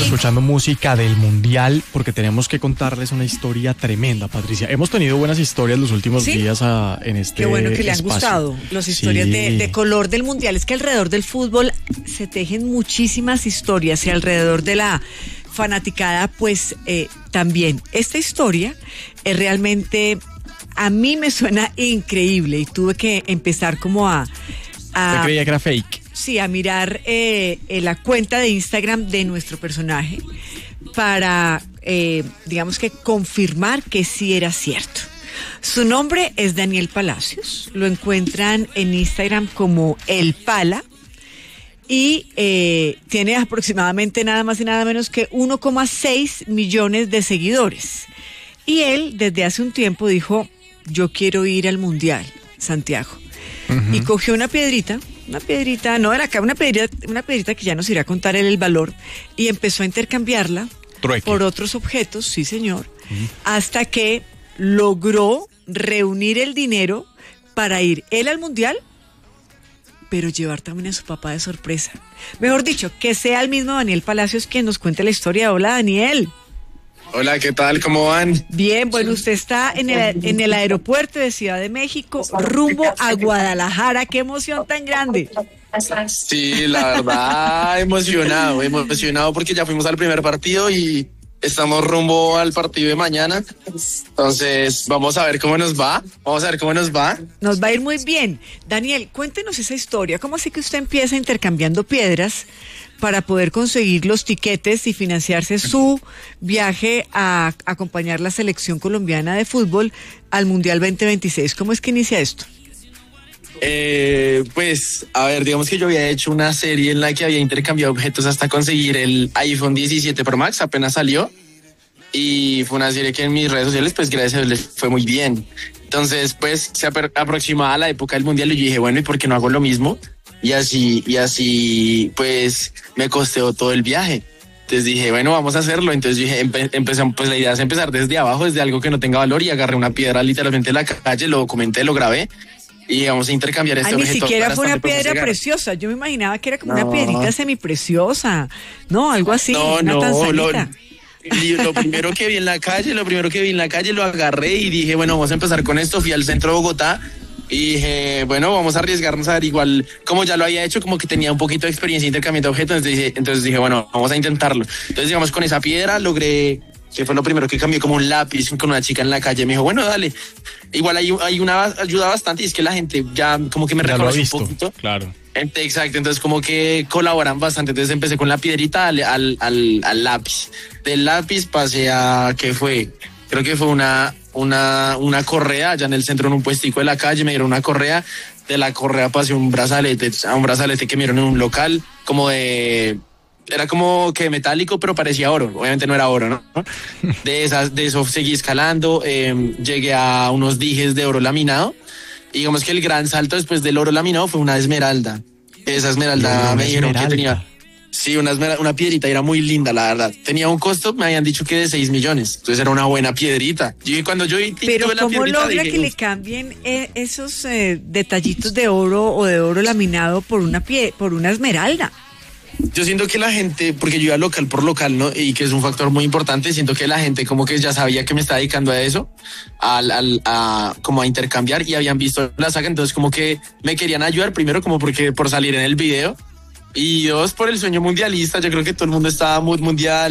escuchando música del Mundial porque tenemos que contarles una historia tremenda, Patricia. Hemos tenido buenas historias los últimos días en este Qué bueno que le han espacio. gustado las historias de color del Mundial. Es que alrededor del fútbol se tejen muchísimas historias y alrededor de la fanaticada pues también. Esta historia es realmente, a mí me suena increíble y tuve que empezar como Yo creía que era fake. Sí, a mirar la cuenta de Instagram de nuestro personaje para, digamos que confirmar que sí era cierto. Su nombre es Daniel Palacios, lo encuentran en Instagram como El Pala y tiene aproximadamente nada más y nada menos que 1,6 millones de seguidores. Y él desde hace un tiempo dijo, yo quiero ir al Mundial, Santiago. Uh-huh. Y cogió una piedrita, no era acá, una piedrita que ya nos irá a contar él el valor, y empezó a intercambiarla por otros objetos, sí señor, hasta que logró reunir el dinero para ir él al Mundial, pero llevar también a su papá de sorpresa. Mejor dicho, que sea el mismo Daniel Palacios quien nos cuente la historia. Hola, Daniel. Hola, ¿qué tal? ¿Cómo van? Bien, bueno, usted está en el aeropuerto de Ciudad de México, rumbo a Guadalajara. ¡Qué emoción tan grande! Sí, la verdad, emocionado porque ya fuimos al primer partido y estamos rumbo al partido de mañana. Entonces, vamos a ver cómo nos va. Nos va a ir muy bien. Daniel, cuéntenos esa historia. ¿Cómo así que usted empieza intercambiando piedras para poder conseguir los tiquetes y financiarse su viaje a acompañar la selección colombiana de fútbol al Mundial 2026? ¿Cómo es que inicia esto? Pues, a ver, digamos que yo había hecho una serie en la que había intercambiado objetos hasta conseguir el iPhone 17 Pro Max, apenas salió. Y fue una serie que en mis redes sociales, pues gracias a Dios les fue muy bien. Entonces, pues se aproximaba la época del Mundial y yo dije, bueno, ¿y por qué no hago lo mismo? Y así, pues, me costeó todo el viaje. Entonces dije, bueno, vamos a hacerlo. Entonces dije, pues la idea es empezar desde abajo, desde algo que no tenga valor, y agarré una piedra literalmente en la calle, lo documenté, lo grabé, y vamos a intercambiar este objeto. Ni siquiera fue una piedra preciosa. Yo me imaginaba que era como una piedrita semipreciosa. No, algo así, una tanzanita. Lo primero que vi en la calle lo agarré y dije, bueno, vamos a empezar con esto. Fui al centro de Bogotá y dije, bueno, vamos a arriesgarnos a ver, igual, como ya lo había hecho, como que tenía un poquito de experiencia intercambiando objetos, entonces dije, bueno, vamos a intentarlo. Entonces, digamos, con esa piedra logré, que fue lo primero que cambié, como un lápiz con una chica en la calle. Me dijo, bueno, dale. Igual hay una ayuda bastante, y es que la gente ya como que me reconoce un poquito. Claro. Exacto, entonces como que colaboran bastante. Entonces empecé con la piedrita al lápiz. Del lápiz pasé a, ¿qué fue? Creo que fue una correa allá en el centro, en un puestico de la calle, me dieron una correa. De la correa pasé a un brazalete que me dieron en un local, era como que metálico, pero parecía oro. Obviamente no era oro, ¿no? De eso seguí escalando, llegué a unos dijes de oro laminado. Y digamos que el gran salto después del oro laminado fue una esmeralda. Esa esmeralda me dijeron que tenía... Sí, una piedrita, y era muy linda, la verdad. Tenía un costo, me habían dicho que de 6 millones. Entonces era una buena piedrita. Cuando yo vi Pero la ¿cómo piedrita, logra que le cambien esos detallitos de oro o de oro laminado por una esmeralda? Yo siento que la gente, porque yo iba local por local, ¿no? Y que es un factor muy importante, siento que la gente como que ya sabía que me estaba dedicando a eso, como a intercambiar, y habían visto la saga, entonces como que me querían ayudar, primero como por salir en el video, y dos, por el sueño mundialista. Yo creo que todo el mundo estaba muy mundial.